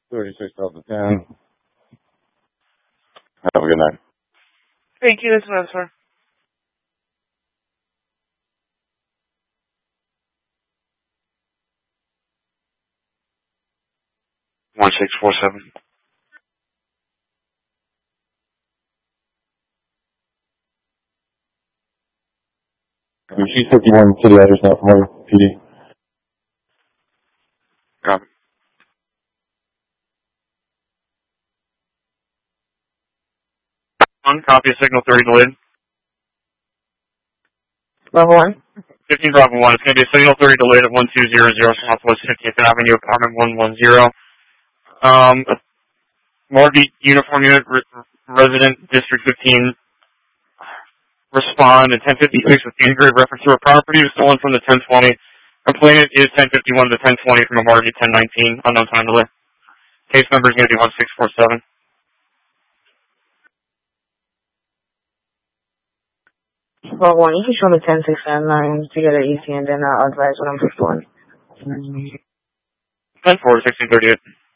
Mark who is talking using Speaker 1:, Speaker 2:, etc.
Speaker 1: 36 Delta 10. Have a good night.
Speaker 2: Thank you as well, sir.
Speaker 3: One 647.
Speaker 1: She's 51 city address now from our PD.
Speaker 3: Copy. Copy of signal 30 delayed.
Speaker 2: Level 1.
Speaker 3: 15 Bravo 1. It's going to be a signal 30 delayed at 1200 Southwest 50th Avenue, apartment 110. Margate Uniform Unit, resident, District 15. Respond at 1056 with the engraved reference to a property was stolen from the 1020. Complainant is 1051 to 1020 from a Margate 1019. Unknown time delay. Case number is going to be 1647.
Speaker 2: Level 1, you can show me 1069 to get an EC and then I'll advise what I'm doing.
Speaker 3: 10-4, 1638.